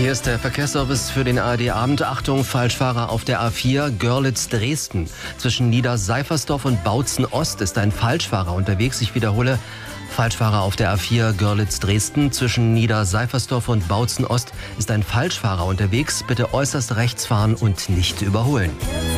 Hier ist der Verkehrsservice für den ARD-Abend. Achtung, Falschfahrer auf der A4 Görlitz-Dresden. Zwischen Niederseifersdorf und Bautzen-Ost ist ein Falschfahrer unterwegs. Ich wiederhole, Falschfahrer auf der A4 Görlitz-Dresden. Zwischen Niederseifersdorf und Bautzen-Ost ist ein Falschfahrer unterwegs. Bitte äußerst rechts fahren und nicht überholen.